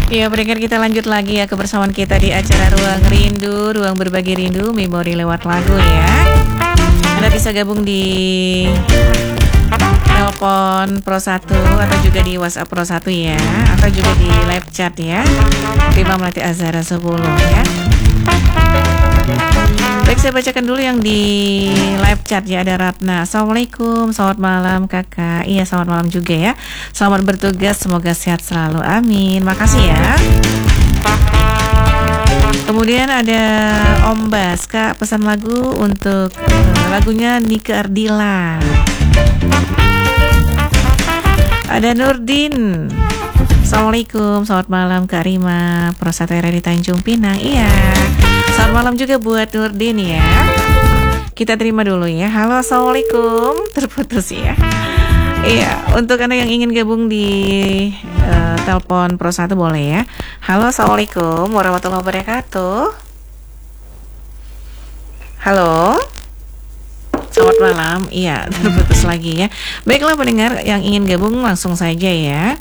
Ya, pendengar, kita lanjut lagi ya kebersamaan kita di acara Ruang Rindu, Ruang Berbagi Rindu, Memori lewat lagu ya. Anda bisa gabung di telepon Pro 1 atau juga di WhatsApp Pro 1 ya, atau juga di live chat ya. Terima Melati Azhara 10 ya. Baik, saya bacakan dulu yang di live chat ya. Ada Ratna, Assalamualaikum, selamat malam kakak. Iya, selamat malam juga ya. Selamat bertugas, semoga sehat selalu, amin. Makasih ya. Kemudian ada Om Bas, kak pesan lagu untuk lagunya Nike Ardila. Ada Nurdin, Assalamualaikum, selamat malam Kak Rima, Prosatera di Tanjung Pinang. Iya, selamat malam juga buat Nurdin ya. Kita terima dulu ya. Halo, Assalamualaikum. Terputus ya. Iya, untuk Anda yang ingin gabung di telepon Pro 1 boleh ya. Halo, Assalamualaikum warahmatullahi wabarakatuh. Halo, selamat malam. Iya, terputus lagi ya. Baiklah pendengar yang ingin gabung langsung saja ya.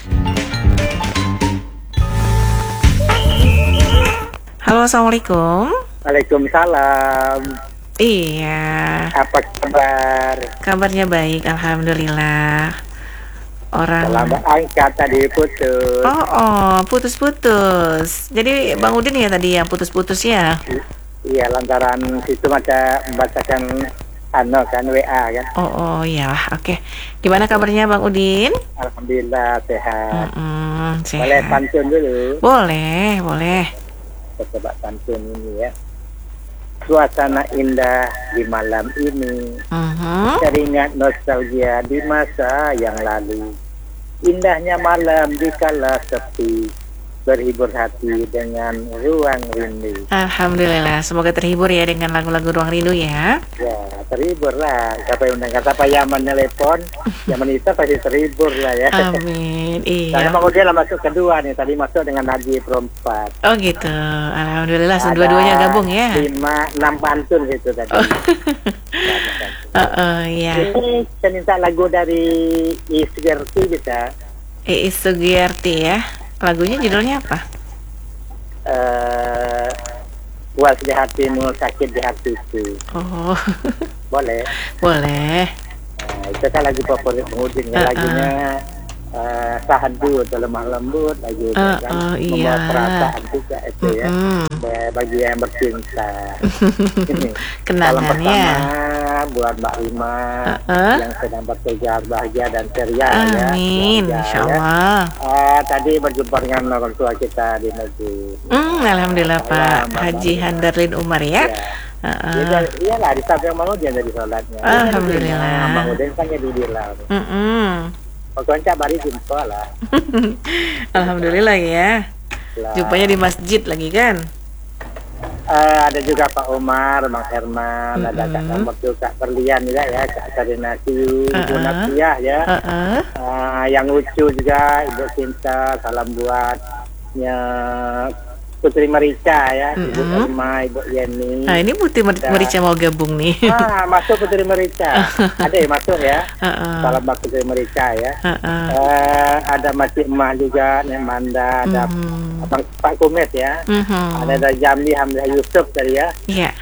Halo, Assalamualaikum. Waalaikumsalam. Iya. Apa kabar? Kabarnya baik, alhamdulillah. Orang Selamat angkat tadi putus. Oh, putus-putus. Jadi Bang Udin ya tadi yang putus-putus ya? Iya, lantaran situ membacakan kan WA kan. Oh, iyalah, oke. Gimana kabarnya Bang Udin? Alhamdulillah sehat. Sehat. Boleh pantun dulu? Boleh. Coba pantun ini ya. Suasana indah di malam ini, teringat nostalgia di masa yang lalu. Indahnya malam di kala sepi, berhibur hati dengan Ruang Rindu. Alhamdulillah, semoga terhibur ya dengan lagu-lagu Ruang Rindu ya. Ya, terhibur lah. Siapa yang mendengar, siapa yang menelepon, yang menista pasti terhibur lah ya. Amin. Iya. Karena kemudian masuk kedua nih, tadi masuk dengan Haji Perempat. Oh gitu, alhamdulillah dua-duanya gabung ya. 5-6 pantun situ tadi. Iya. Ini saya minta lagu dari Isgerti bisa. Iis Sugiyarti ya. Lagunya judulnya apa? Puas di hatimu, sakit di hatiku. Oh. Boleh? Boleh. Itu kan lagu favorit Udin ya. Lagunya Sahadu atau lemah lembut, lagu kan iya. membawa perasaan juga itu ya. Bagi yang bercinta. Kenangan Salam ya. pertama buat Mbak Rima yang sedang bertugas bahagia dan ceria ya. Amin, insyaallah. Tadi berjumpa dengan orang tua kita di negeri. Alhamdulillah Pak Haji Handarlin Umar ya. Iyalah di samping Bang Udin dari sholatnya. Alhamdulillah. Bang Udin kan jadi bilang. Pokoknya bari jumpa lah. Alhamdulillah ya. Jumpanya di masjid lagi kan? Ada juga Pak Umar, Bang Herman, ada Kak Nomor juga, Kak Perlian juga ya, Kak Sarina Siu, Ibu Nafiah ya. Yang lucu juga Ibu Cinta, salam buatnya Putri Merica ya, Ibu Irma, Ibu Yeni. Nah ini Putri Merica mau gabung nih. Masuk Putri Merica. Ada yang masuk ya. Salam buat Putri Merica ya. Ada Makcik Emak juga, Nek Manda, ada Pak Kumet ya. Ada Jamli Hamzah Yusuf tadi ya. Iya.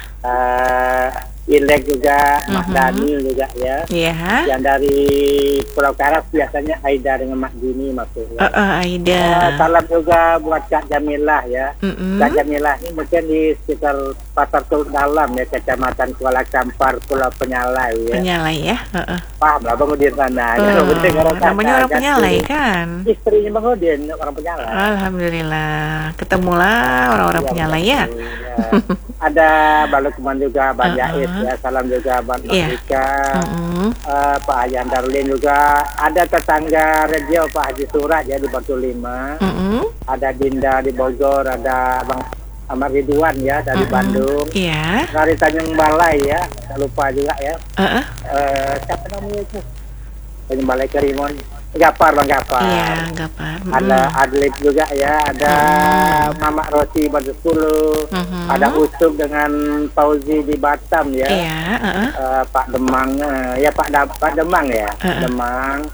Ilek juga, Mak Dani juga ya. Iya. Yang dari Pulau Karas biasanya Aida dengan Mak Dini maksudnya. Aida. Salam juga buat Kak Jamilah ya. Kak Jamilah ini mungkin di sekitar Pasar Teluk Dalam ya, Kecamatan Kuala Kampar, Pulau Penyalai ya. Penyalai ya. Paham lah Bang Udin sana. Namanya orang Penyalai kan. Istrinya Bang Udin orang Penyalai. Alhamdulillah. Ketemulah orang-orang Penyalai ya. Ada Balukman juga, Bang Jais ya, salam juga Bang Afrika, Pak Haji Darlin juga, ada tetangga radio Pak Haji Surat ya di Batu Lima, ada Dinda di Bogor, ada Bang Ahmad Ridwan ya dari Bandung, dari Tanjung Balai ya, tak lupa juga ya, siapa namanya itu, Tanjung Balai Karimun. Gapar Bang Gapar. Iya, Gapar. Ada Adlit juga ya, ada Mamak Rosi Batu 10, ada Usuk dengan Fauzi di Batam ya. Iya, Pak Demang ya, Pak Demang ya, Demang.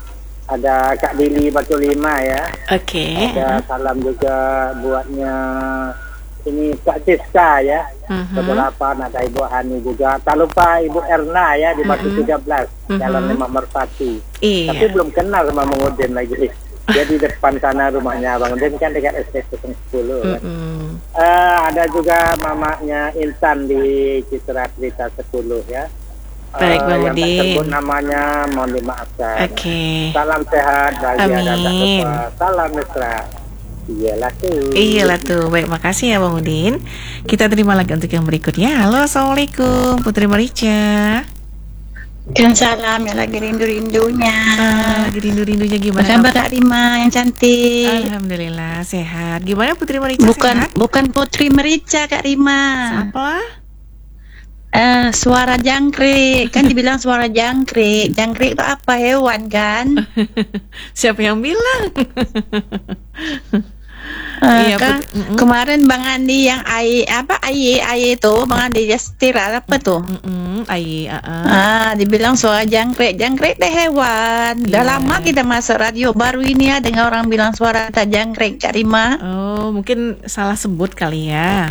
ada Kak Dili Batu Lima ya. Oke. Ada salam juga buatnya ini Kak Siska ya. Batu 8, ada Ibu Hani juga. Tak lupa Ibu Erna ya di Batu 13, Jalan Lima Merpati. Iya. Tapi belum kenal sama Bang Udin lagi. Jadi depan sana rumahnya Bang Udin kan dekat ST 10 kan. Ada juga mamanya Intan di Citra Cerita 10 ya. Baik Bang yang Udin. tak sebut namanya mohon dimaafkan. Oke. Salam sehat, bahagia dan tak Amin. lupa. Salam mesra. Iyalah tuh. Baik, makasih ya Bang Udin. Kita terima lagi untuk yang berikutnya. Halo, Assalamualaikum Putri Marica. Salam yang lagi rindu-rindunya. Lagi rindu-rindunya gimana? Kabar Kak Rima yang cantik. Alhamdulillah sehat. Gimana Putri Marica sehat? Bukan Putri Merica Kak Rima. Apa? Suara jangkrik. Kan dibilang suara jangkrik. Jangkrik itu apa, hewan kan? Siapa yang bilang? Kan kemarin Bang Andi yang Aye itu Bang Andi Justira apa tuh? Aye. Dibilang suara jangkrik. Jangkrik deh hewan. Udah lama kita masuk radio, baru ini ya dengar orang bilang suara tak jangkrik Kak Rima. Oh, mungkin salah sebut kali ya.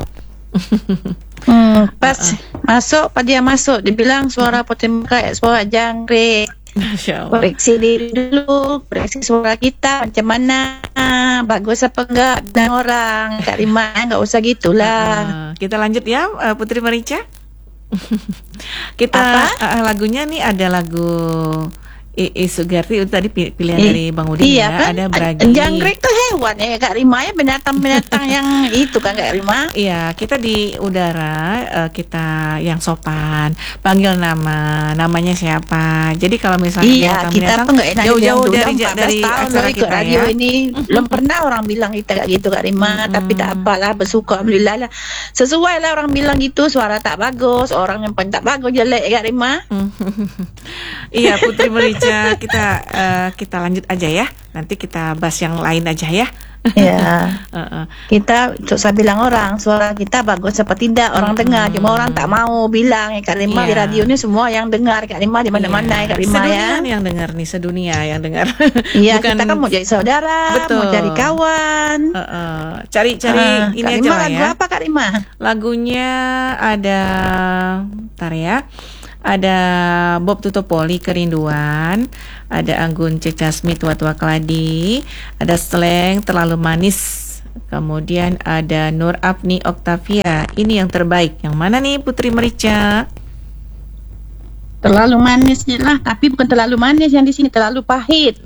Pas dia masuk dibilang suara Putri kayak suara jangkrik. Masya Allah. Koreksi diri dulu, koreksi suara kita macam mana, bagus apa enggak dan orang Kak Rima, nggak usah gitulah. Kita lanjut ya Putri Marica. Kita lagunya nih ada lagu Iis Sugarti itu tadi pilihan dari Bang Udin ya. Kan? Ada Bragi. Jangkrik tuh hewan ya Kak Rima ya, binatang-binatang yang itu kan Kak Rima. Iya, kita di udara kita yang sopan, panggil namanya siapa. Jadi kalau misalnya kita tuh nggak enak jauh-jauh dari tahun acara ikut kita radio ya. ini belum pernah orang bilang kita kayak gitu Kak Rima. Tapi tak apalah, bersyukur alhamdulillah lah. Sesuai lah orang bilang gitu, suara tak bagus, orang yang tak bagus, jelek Kak Rima. Iya Putri Marica, kita lanjut aja ya. Nanti kita bahas yang lain aja ya. Ya. Kita saya bilang orang suara kita bagus apa tidak orang dengar, cuma orang tak mau bilang ya Kak Rima. Di radio ini semua yang dengar Kak Rima, di mana-mana ya Kak Rima ya. Yang dengar nih, sedunia yang dengar. Iya, kita kan mau jadi saudara, mau jadi kawan. Cari ini Kak aja Rima, lah ya. lagu apa Kak Rima? Lagunya ada, ntar ya. Ada Bob Tutopoli Kerinduan, ada Anggun C. Casmi Tua-Tua Keladi, ada Sleng Terlalu Manis, kemudian ada Nur Apni Octavia. Ini yang terbaik. Yang mana nih Putri Marica? Terlalu manis lah, tapi bukan terlalu manis, yang di sini terlalu pahit.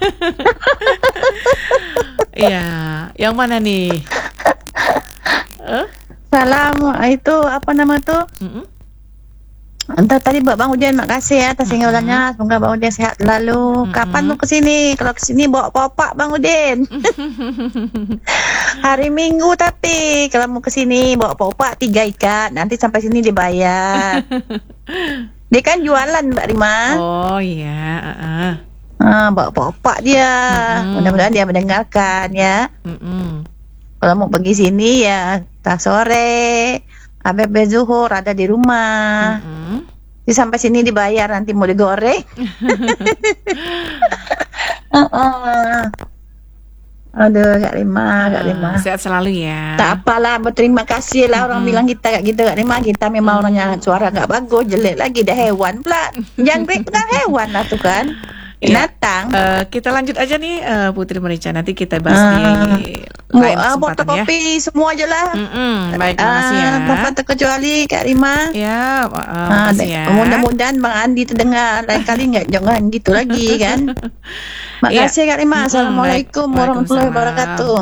Iya, yang mana nih? Salam itu apa nama tuh? Entah tadi Bang Udin, makasih ya atas singgalannya. Semoga Bang Udin sehat selalu. Kapan mau kesini? Kalau kesini bawa popak Bang Udin. Hari Minggu tapi kalau mau kesini bawa popak 3 ikat. Nanti sampai sini dibayar. Dia kan jualan Mbak Rima. Oh iya. Bawa popak dia. Mudah-mudahan dia mendengarkan ya. Kalau mau pergi sini ya tak sore. Habis zuhur ada di rumah. Jadi sampai sini dibayar, nanti mau digoreng. Aduh Kak Rima. Sehat selalu ya. Tak apalah, berterima kasih lah orang bilang kita kayak gitu Kak Rima. Kita memang orangnya suara gak bagus, jelek lagi, dah hewan pula. Jangkrik itu kan hewan lah tuh kan. Binatang. Kita lanjut aja nih Putri Marica, nanti kita bahas di lain kesempatan botol ya. kopi semua aja lah. Baik, makasih ya. Tanpa terkecuali Kak Rima. Ya, makasih ya. Mudah-mudahan Bang Andi terdengar. Lain kali jangan gitu lagi kan. Makasih Kak Rima. Assalamualaikum warahmatullahi wabarakatuh.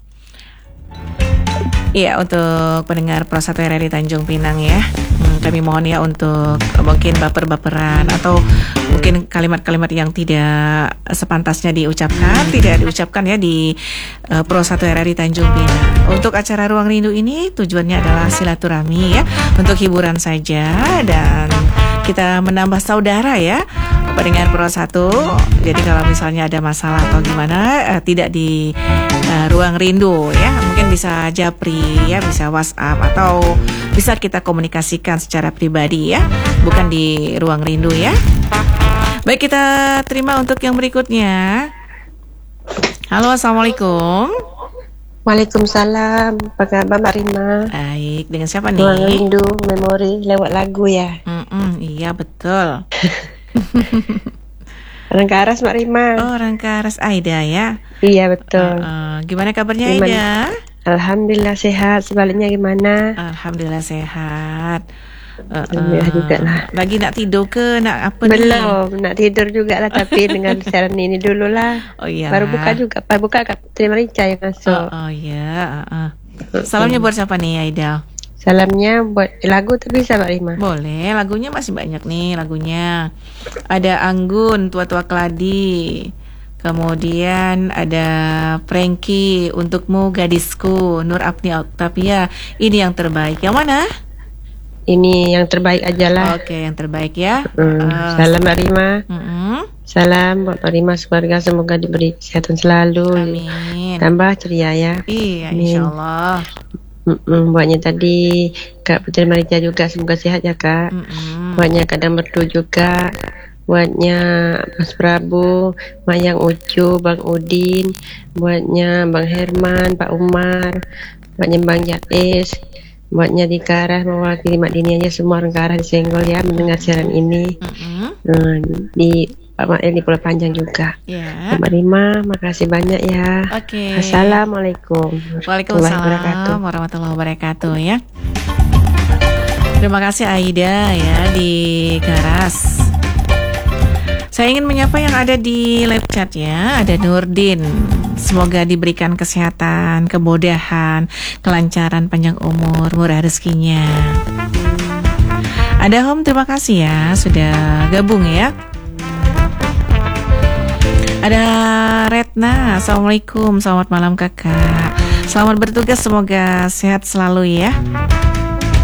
Iya, untuk pendengar Pro 1 RRI Tanjung Pinang ya, kami mohon ya untuk mungkin baper-baperan atau mungkin kalimat-kalimat yang tidak sepantasnya tidak diucapkan ya di Pro 1 RRI Tanjung Pinang. Untuk acara Ruang Rindu ini tujuannya adalah silaturahmi ya, untuk hiburan saja dan kita menambah saudara ya pendengar Pro 1. Jadi kalau misalnya ada masalah atau gimana tidak di Ruang Rindu ya, mungkin bisa japri ya, bisa WhatsApp atau bisa kita komunikasikan secara pribadi ya, bukan di Ruang Rindu ya. Baik, kita terima untuk yang berikutnya. Halo, assalamualaikum. Waalaikumsalam. Apa kabar Mbak Rima? Baik, dengan siapa nih? Ruang Rindu Memori lewat lagu ya. Iya betul. Rangkaras Mbak Rima. Oh, Rangkaras Aida ya. Iya betul. Gimana kabarnya Aida? Alhamdulillah sehat. Sebaliknya gimana? Alhamdulillah sehat. Alhamdulillah juga lah. Lagi nak tidur ke nak apa nih? Belum, nak tidur juga lah. Tapi dengan siaran ini dulu lah. Oh iya. Baru buka juga. Buka terima Rica yang masuk. Oh iya. Salamnya buat siapa nih Aida? Salamnya buat lagu bisa Mbak Rima? Boleh, lagunya masih banyak nih lagunya. Ada Anggun, Tua-Tua Keladi. Kemudian ada Frankie, Untukmu Gadisku, Nur Apni Octavia. Ini yang terbaik. Yang mana? Ini yang terbaik aja lah. Oke, yang terbaik ya. Salam Mbak Rima. Salam buat Mbak Rima, keluarga, semoga diberi kesehatan selalu. Amin. Tambah ceria ya. Iya, insyaallah. Buatnya tadi Kak Putri Marija juga semoga sehat ya Kak. Buatnya Kadang Merdu juga. Buatnya Mas Prabu, Mayang Ucu, Bang Udin. Buatnya Bang Herman, Pak Umar. Buatnya Bang Jais. Buatnya di Karah, mewakili Mak Dini aja semua orang Karah di Senggol ya mendengar siaran ini. Di Pak Mail di Pulau Panjang juga. Mbak Rima, makasih banyak ya. Oke. Assalamualaikum. Waalaikumsalam warahmatullahi wabarakatuh ya. Terima kasih Aida ya di Karas. Saya ingin menyapa yang ada di live chat ya. Ada Nurdin. Semoga diberikan kesehatan, kemudahan, kelancaran, panjang umur, murah rezekinya. Ada Home, terima kasih ya sudah gabung ya. Ada Retna, assalamualaikum, selamat malam kakak. Selamat bertugas, semoga sehat selalu ya.